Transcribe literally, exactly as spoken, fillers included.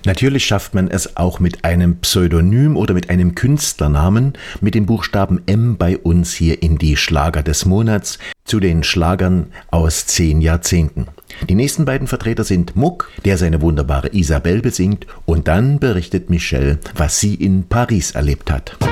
Natürlich schafft man es auch mit einem Pseudonym oder mit einem Künstlernamen mit dem Buchstaben M bei uns hier in die Schlager des Monats zu den Schlagern aus zehn Jahrzehnten. Die nächsten beiden Vertreter sind Muck, der seine wunderbare Isabelle besingt, und dann berichtet Michelle, was sie in Paris erlebt hat.